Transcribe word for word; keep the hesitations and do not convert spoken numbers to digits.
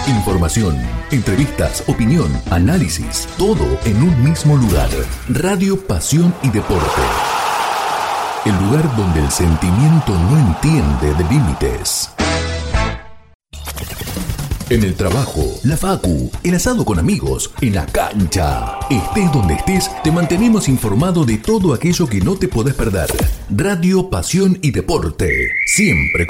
Información, entrevistas, opinión, análisis, todo en un mismo lugar. Radio Pasión y Deporte. El lugar donde el sentimiento no entiende de límites. En el trabajo, la facu, el asado con amigos, en la cancha. Estés donde estés, te mantenemos informado de todo aquello que no te podés perder. Radio Pasión y Deporte. Siempre con